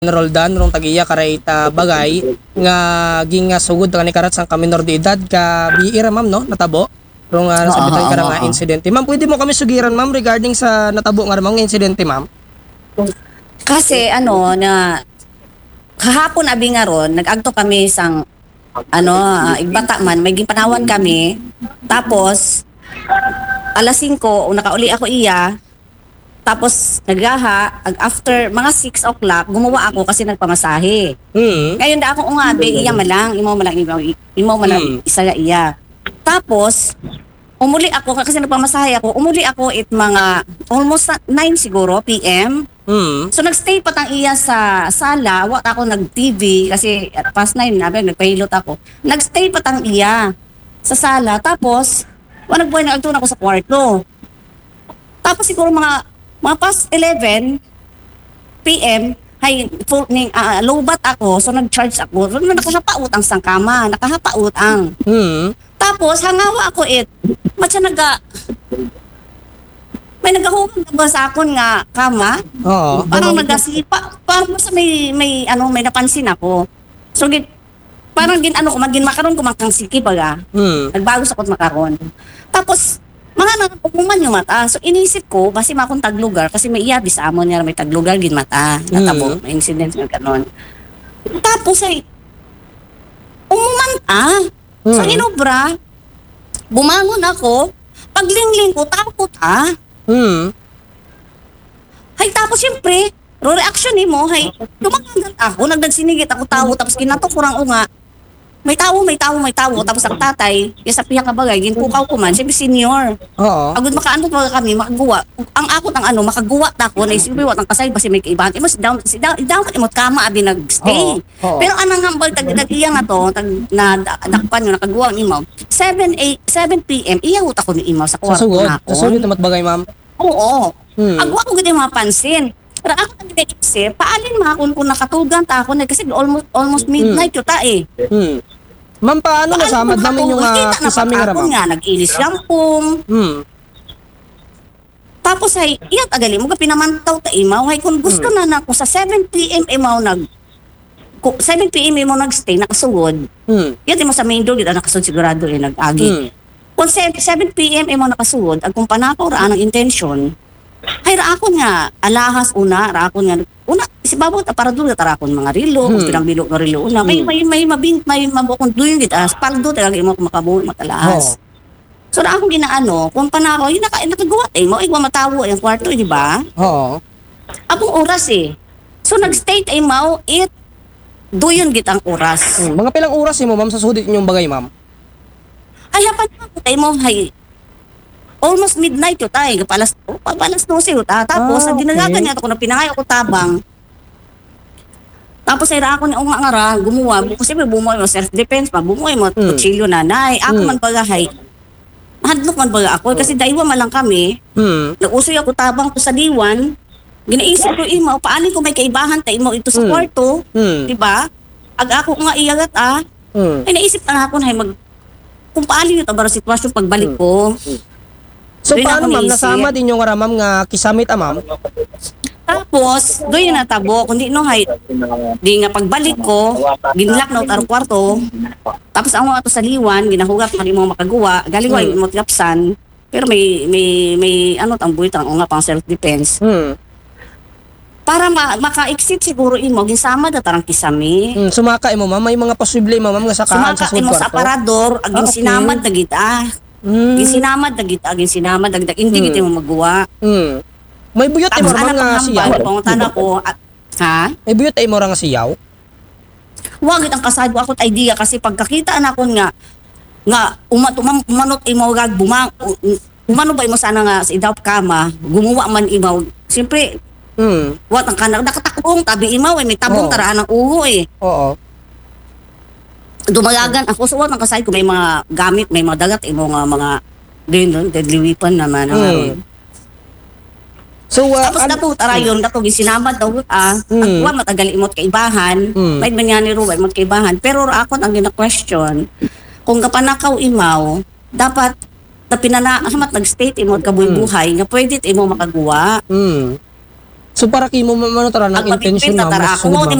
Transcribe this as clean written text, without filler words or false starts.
Roldan rong tagiya karayta bagay nga ginga sugod nga ni karat sang minor de edad ka biira ma'am no natabo rong nasabitan ka nga insidente. Ma'am, pwede mo kami sugiran ma'am regarding sa natabo nga ma'am nga insidente ma'am? Kasi na kahapon abi nga ron nag-agto kami sang igbata man may ginpanawan kami tapos alas 5 nakauli ako iya. Tapos nagaha, after mga 6 o'clock, gumawa ako kasi nagpamasahe. Ngayon da ako ungabi, iya malang, imaw malang isa nga iya. Tapos, umuli ako, kasi nagpamasahe ako, umuli ako mga almost 9 siguro, PM. So nagstay pa tang iya sa sala, wala ako nag-TV, kasi past 9, nagpahilot ako. Nagstay pa tang iya sa sala, tapos, nagbuhay na ako sa kwarto. Tapos siguro mga past 11 PM, lowbat ako, so nag-charge ako. So, nakahapaut ang sangkama, nakahapaut ang. Tapos, hangawa ako may nagahungan ba sa akon nga kama? Oo. Parang nagasipa, parang sa may napansin ako. So, parang makaroon ko makang siki baga. Nagbago sa akong makaroon. Tapos, mga umuman yung mata. So, inisip ko, basi makong taglugar, kasi may iyabi sa amon niya, may taglugar, mata, natabo, may incident nga ganon. Tapos umuman So, inobra, bumangon ako, paglingling ko, takot tapos siyempre, reaction ni mo, tumagangat ako, nagdagsinigit ako tao, tapos kinatok kurang unga, may tawo. Tapos ang tatay, yung sa piyak na bagay, ginpukaw ko man, siyempre senior. Oo. Agad makaano pa kami, makaguwa. Ang akot ang makaguwa ta ko, na isipin wat ang kasay, basi may kaibahan. Imo, down, imot kama, abi nag-stay. Pero anang hambal, tag-iya nga to, nakpan nyo, nakaguwa ang imaw. 7 PM, iyawot ako ni imaw sa kwarto na ako. Sa sugod namat bagay ma'am? Oo. Agwa ko ganda mapansin. Pero ako nag-isip, paalin makon kung nakatugan ta ako kasi almost midnight yun Ma'am, paano nasamad namin yung kasaming ramam? Nga, nag-ilis yampong. Tapos iyat agali mo, pinamantaw ta imaw. Kung gusto na ako sa 7 PM imaw 7 PM imaw nag-stay, nakasugod. Iyat mo sa main door, nakasugod sigurado nag-agi. Kung 7 PM imaw nakasugod, kung panakaw raan ang intention, raakon nga, alahas ra akon nga, isibabaw ta para doon tarakon mga rilo, kung pinagbilog ng rilo una, may mabukong doon kita, paldo talaga imo makabuo, matalahas. So na akong ginaano, kung panakaw, yun nakagawa igwa matawo yung kwarto, di ba? Oo. Abong oras So nag-stay mo, doon gitang oras. Mga pilang oras mo, ma'am, sa sudit inyong bagay, ma'am? Ay, hapan mo, almost midnight yun tayo, palas 12 yun tapos dinagagan niya ako na pinangay ako tabang. Tapos ako ni nga gumawa, kasi may bumuhay mo self-defense pa, bumuhay mo kutsilyo nanay. Ako man baga hadlok man baga ako, kasi daiwa man lang kami, nag-usoy ako tabang ko sa diwan, ginaisip ko paano ko may kaibahan tayo mo ito sa kwarto, diba? Ako nga iyagat ay naisip na ako kung paano yung tabara sitwasyon pagbalik ko. So paano ma'am, nasama din yung ramam nga kisamit ma'am? Tapos, doon yung natabo, kundi di nga pagbalik ko, ginlak na utaro kwarto, tapos ang mga to sa liwan, ginahugat pa rin mo makagawa, galiwa yung motlapsan, pero may ang buwitang nga pang self-defense. Para maka-exit siguro imo, ginsama da tarang kisami. Sumaka imo ma'am, may mga posible ma'am nga sakaan sa sud kwarto? Sumaka imo sa aparador, aging sinamad na kita. Ginsinamad dagdag hindi kita mo magawa. May buyot mo nga siyaw. Tana ko May buyot mo nga siyaw. Wag ang kasado ako idea kasi pagkakita na ko nga umanot imo gag umano ba imo sana nga sa idap kama gumawa man imo siyempre wat ang kanang nakatakbong tabi imo may tabong taraan ng uho Oo. Dumagagan ako sa ang kasay ko may mga gamit, may mga dagat mga deadly weapon naman So tapos dato tarayon dato gisinamad daw agwa matagal imot kaibahan may manyani ruwa imot kaibahan pero ako ang gina-question kung kapanakaw imaw dapat na pinana hamat nag-state imot kabuhi-buhay nga pwede imo makagawa. So para kimo ma'am ano tara ng Ang intention pagpipinta ma'am tara mas ako sugod, mo ma'am.